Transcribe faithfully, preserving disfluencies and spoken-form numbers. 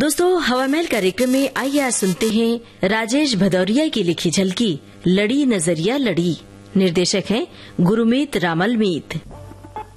दोस्तों, हवा महल कार्यक्रम में आइए आज सुनते हैं राजेश भदौरिया की लिखी झलकी लड़ी नजरिया लड़ी। निर्देशक हैं गुरुमीत रामलमीत।